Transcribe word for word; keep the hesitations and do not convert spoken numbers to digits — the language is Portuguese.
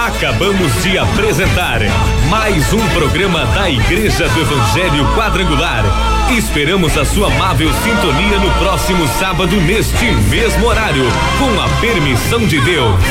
Acabamos de apresentar mais um programa da Igreja do Evangelho Quadrangular. Esperamos a sua amável sintonia no próximo sábado neste mesmo horário, com a permissão de Deus.